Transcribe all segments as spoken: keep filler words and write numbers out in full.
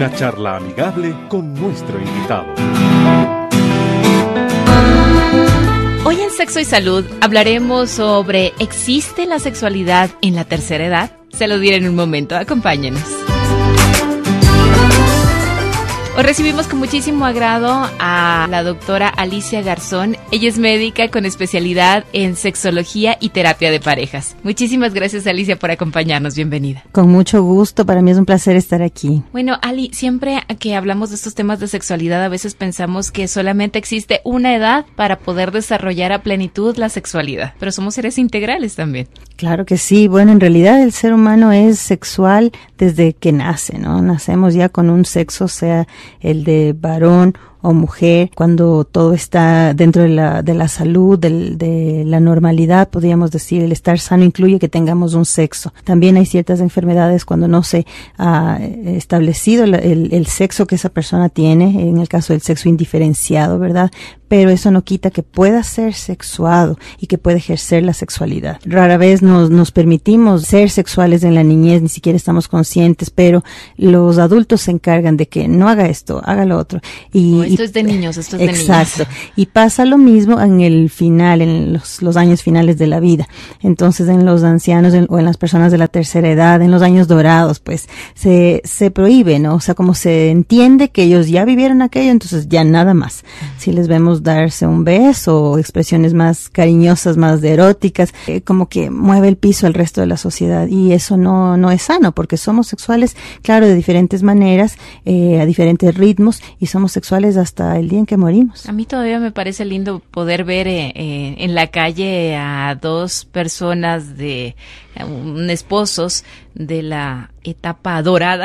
Una charla amigable con nuestro invitado. Hoy en Sexo y Salud hablaremos sobre ¿existe la sexualidad en la tercera edad? Se lo diré en un momento, acompáñenos. Hoy recibimos con muchísimo agrado a la doctora Alicia Garzón. Ella es médica con especialidad en sexología y terapia de parejas. Muchísimas gracias, Alicia, por acompañarnos. Bienvenida. Con mucho gusto, para mí es un placer estar aquí. Bueno, Ali, siempre que hablamos de estos temas de sexualidad, a veces pensamos que solamente existe una edad para poder desarrollar a plenitud la sexualidad, pero somos seres integrales también. Claro que sí. Bueno, en realidad el ser humano es sexual desde que nace, ¿no? Nacemos ya con un sexo, sea el de varón o mujer, cuando todo está dentro de la, de la salud, del, de la normalidad, podríamos decir, el estar sano incluye que tengamos un sexo. También hay ciertas enfermedades cuando no se ha establecido el, el, el sexo que esa persona tiene, en el caso del sexo indiferenciado, ¿verdad? Pero eso no quita que pueda ser sexuado y que pueda ejercer la sexualidad. Rara vez nos, nos permitimos ser sexuales en la niñez, ni siquiera estamos conscientes, pero los adultos se encargan de que no haga esto, haga lo otro. Y, no, esto y, es de niños, esto es de niños. Exacto. Y pasa lo mismo en el final, en los, los años finales de la vida. Entonces, en los ancianos en, o en las personas de la tercera edad, en los años dorados, pues, se, se prohíbe, ¿no? O sea, como se entiende que ellos ya vivieron aquello, entonces ya nada más. Si les vemos darse un beso o expresiones más cariñosas, más eróticas, eh, como que mueve el piso al resto de la sociedad, y eso no no es sano, porque somos sexuales, claro, de diferentes maneras, eh, a diferentes ritmos, y somos sexuales hasta el día en que morimos. A mí todavía me parece lindo poder ver eh, eh, en la calle a dos personas de un esposos de la etapa dorada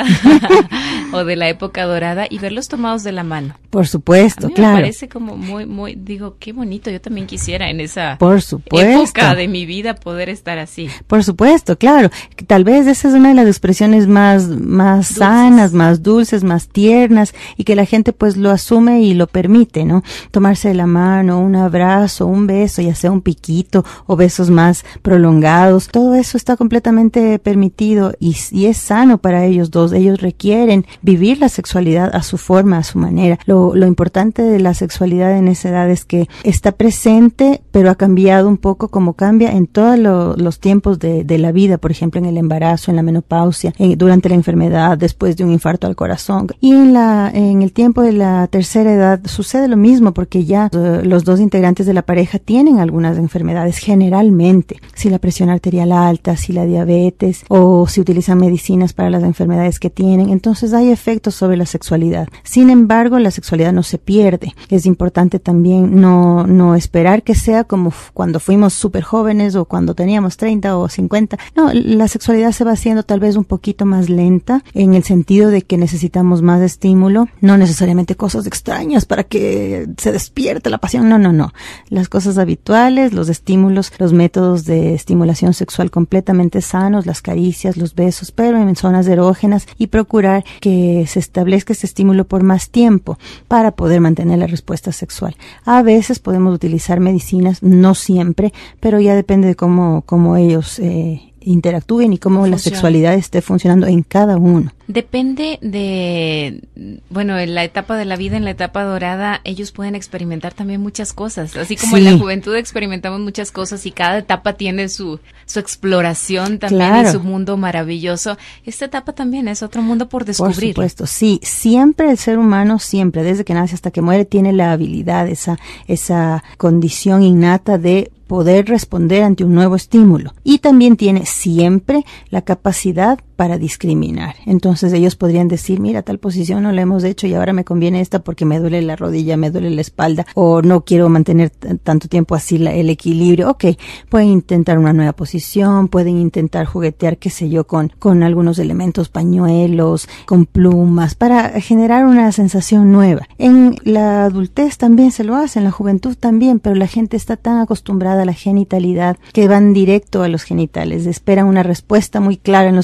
o de la época dorada y verlos tomados de la mano. Por supuesto, a mí claro. Me parece como muy, muy, digo, qué bonito. Yo también quisiera en esa Por supuesto. época de mi vida poder estar así. Por supuesto, claro. Tal vez esa es una de las expresiones más, más dulces. sanas, más dulces, más tiernas, y que la gente pues lo asume y lo permite, ¿no? Tomarse de la mano, un abrazo, un beso, ya sea un piquito o besos más prolongados. Todo eso está completamente permitido y, y es sano para ellos dos. Ellos requieren vivir la sexualidad a su forma, a su manera. Lo, lo importante de la sexualidad en esa edad es que está presente, pero ha cambiado un poco como cambia en todos lo, los tiempos de, de la vida, por ejemplo, en el embarazo, en la menopausia, en, durante la enfermedad, después de un infarto al corazón. Y en la, en el tiempo de la tercera edad sucede lo mismo, porque ya uh, los dos integrantes de la pareja tienen algunas enfermedades generalmente. Si la presión arterial alta, si la diabetes, o si utilizan medicinas para las enfermedades que tienen, entonces hay efectos sobre la sexualidad. Sin embargo, la sexualidad no se pierde. Es importante también no, no esperar que sea como f- cuando fuimos súper jóvenes o cuando teníamos treinta o cincuenta. No, la sexualidad se va haciendo tal vez un poquito más lenta, en el sentido de que necesitamos más estímulo, no necesariamente cosas extrañas para que se despierte la pasión. No, no, no. Las cosas habituales, los estímulos, los métodos de estimulación sexual completamente sanos, las caricias, los besos, pero en zonas erógenas, y procurar que se establezca este estímulo por más tiempo para poder mantener la respuesta sexual. A veces podemos utilizar medicinas, no siempre, pero ya depende de cómo, cómo ellos eh, interactúen y cómo la sexualidad esté funcionando en cada uno. Depende de, bueno, en la etapa de la vida, en la etapa dorada, ellos pueden experimentar también muchas cosas, así como sí. En la juventud experimentamos muchas cosas y cada etapa tiene su, su exploración también, claro. Y su mundo maravilloso. Esta etapa también es otro mundo por descubrir. Por supuesto, sí, siempre el ser humano, siempre, desde que nace hasta que muere, tiene la habilidad, esa, esa condición innata de poder responder ante un nuevo estímulo, y también tiene siempre la capacidad para discriminar. Entonces ellos podrían decir, mira, tal posición no la hemos hecho y ahora me conviene esta porque me duele la rodilla, me duele la espalda, o no quiero mantener t- tanto tiempo así la, el equilibrio. Ok, pueden intentar una nueva posición, pueden intentar juguetear, qué sé yo, con, con algunos elementos, pañuelos, con plumas, para generar una sensación nueva. En la adultez también se lo hace, en la juventud también, pero la gente está tan acostumbrada a la genitalidad que van directo a los genitales, esperan una respuesta muy clara en los genitales,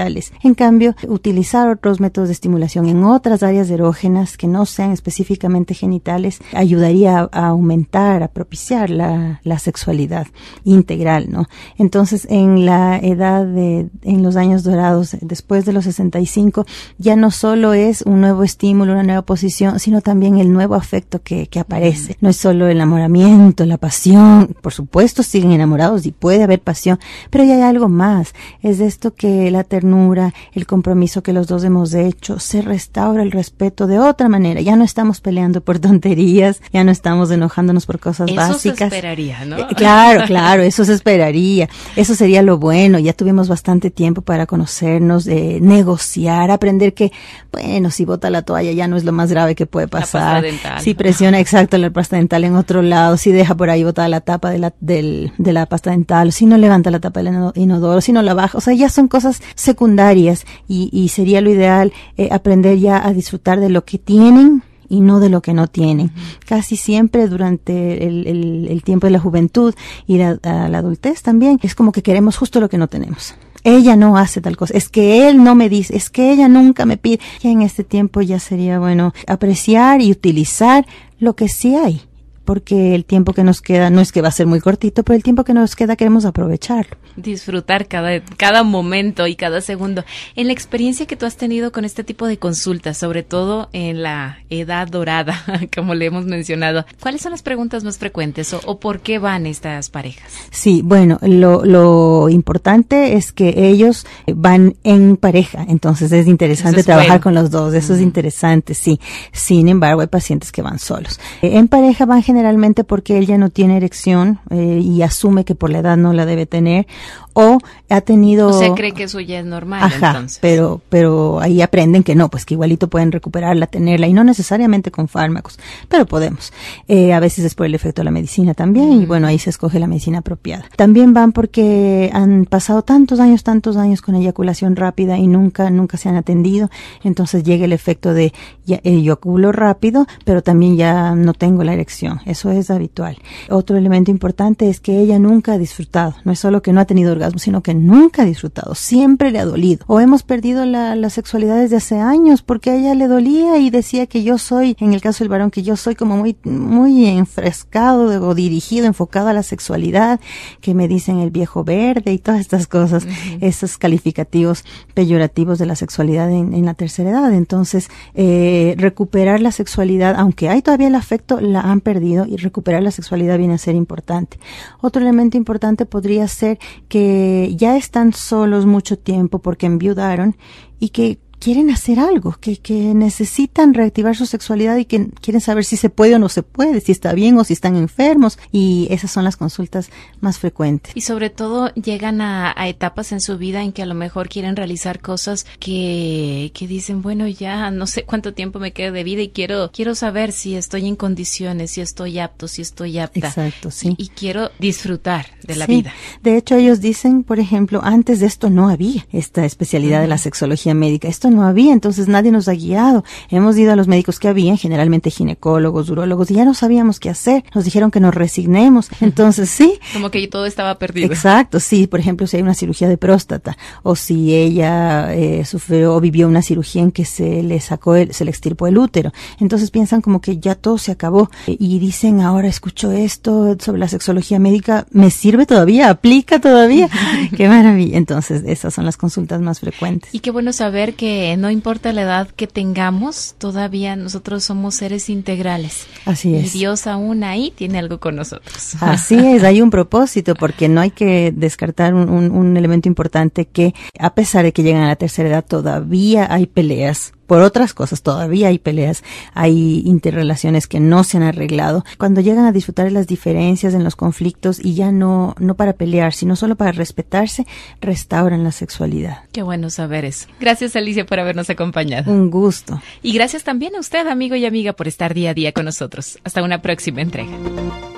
genitales. En cambio, utilizar otros métodos de estimulación en otras áreas erógenas que no sean específicamente genitales ayudaría a, a aumentar, a propiciar la, la sexualidad integral, ¿no? Entonces, en la edad de, en los años dorados, después de los sesenta y cinco, ya no solo es un nuevo estímulo, una nueva posición, sino también el nuevo afecto que, que aparece. No es solo el enamoramiento, la pasión, por supuesto siguen enamorados y puede haber pasión, pero ya hay algo más. Es esto que la ternura, el compromiso que los dos hemos hecho, se restaura el respeto de otra manera. Ya no estamos peleando por tonterías, ya no estamos enojándonos por cosas eso básicas. Eso se esperaría, ¿no? Eh, claro, claro, eso se esperaría. Eso sería lo bueno. Ya tuvimos bastante tiempo para conocernos, eh, negociar, aprender que, bueno, si bota la toalla ya no es lo más grave que puede pasar. La pasta dental. Si presiona, exacto, la pasta dental en otro lado, si deja por ahí botada la tapa de la, del, de la pasta dental, si no levanta la tapa del inodoro, si no la baja, o sea, ya son cosas secundarias y, y sería lo ideal eh, aprender ya a disfrutar de lo que tienen y no de lo que no tienen. Uh-huh. Casi siempre durante el, el, el tiempo de la juventud y la, a la adultez también es como que queremos justo lo que no tenemos. Ella no hace tal cosa, es que él no me dice, es que ella nunca me pide. Ya en este tiempo ya sería bueno apreciar y utilizar lo que sí hay, porque el tiempo que nos queda no es que va a ser muy cortito, pero el tiempo que nos queda queremos aprovecharlo. Disfrutar cada, cada momento y cada segundo. En la experiencia que tú has tenido con este tipo de consultas, sobre todo en la edad dorada, como le hemos mencionado, ¿cuáles son las preguntas más frecuentes o, o por qué van estas parejas? Sí, bueno, lo, lo importante es que ellos van en pareja, entonces es interesante es trabajar bueno. con los dos, eso uh-huh. es interesante, sí. Sin embargo, hay pacientes que van solos. En pareja van generalmente porque él ya no tiene erección eh, y asume que por la edad no la debe tener, o ha tenido... O sea, cree que eso ya es normal, Ajá, entonces. pero pero ahí aprenden que no, pues que igualito pueden recuperarla, tenerla, y no necesariamente con fármacos, pero podemos. Eh, a veces es por el efecto de la medicina también, mm. y bueno, ahí se escoge la medicina apropiada. También van porque han pasado tantos años, tantos años con eyaculación rápida y nunca, nunca se han atendido, entonces llega el efecto de ya, eyaculo rápido, pero también ya no tengo la erección, eso es habitual. Otro elemento importante es que ella nunca ha disfrutado, no es solo que no ha tenido orgasmo, sino que nunca ha disfrutado, siempre le ha dolido. O hemos perdido la, la sexualidad desde hace años porque a ella le dolía y decía que yo soy, en el caso del varón, que yo soy como muy, muy enfrescado o dirigido, enfocado a la sexualidad, que me dicen el viejo verde y todas estas cosas, uh-huh. esos calificativos peyorativos de la sexualidad en, en la tercera edad. Entonces, eh, recuperar la sexualidad, aunque hay todavía el afecto, la han perdido, y recuperar la sexualidad viene a ser importante. Otro elemento importante podría ser que ya están solos mucho tiempo porque enviudaron y que quieren hacer algo, que, que necesitan reactivar su sexualidad y que quieren saber si se puede o no se puede, si está bien o si están enfermos, y esas son las consultas más frecuentes. Y sobre todo llegan a, a etapas en su vida en que a lo mejor quieren realizar cosas que, que dicen, bueno, ya no sé cuánto tiempo me queda de vida y quiero, quiero saber si estoy en condiciones, si estoy apto, si estoy apta. Exacto, sí. Y, y quiero disfrutar de la sí. vida. De hecho, ellos dicen, por ejemplo, antes de esto no había esta especialidad uh-huh. de la sexología médica. Esto no había, entonces nadie nos ha guiado. Hemos ido a los médicos que habían, generalmente ginecólogos, urólogos, y ya no sabíamos qué hacer. Nos dijeron que nos resignemos. Entonces, sí. Como que todo estaba perdido. Exacto, sí. Por ejemplo, si hay una cirugía de próstata, o si ella eh, sufrió o vivió una cirugía en que se le sacó, el, se le extirpó el útero. Entonces piensan como que ya todo se acabó. Y dicen, ahora escucho esto sobre la sexología médica, ¿me sirve todavía? ¿Aplica todavía? ¡Qué maravilla! Entonces, esas son las consultas más frecuentes. Y qué bueno saber que no importa la edad que tengamos, todavía nosotros somos seres integrales. Así es. Y Dios aún ahí tiene algo con nosotros. Así es, hay un propósito, porque no hay que descartar un, un, un elemento importante, que a pesar de que llegan a la tercera edad, todavía hay peleas. Por otras cosas, todavía hay peleas, hay interrelaciones que no se han arreglado. Cuando llegan a disfrutar de las diferencias, en los conflictos, y ya no, no para pelear, sino solo para respetarse, restauran la sexualidad. Qué bueno saber eso. Gracias, Alicia, por habernos acompañado. Un gusto. Y gracias también a usted, amigo y amiga, por estar día a día con nosotros. Hasta una próxima entrega.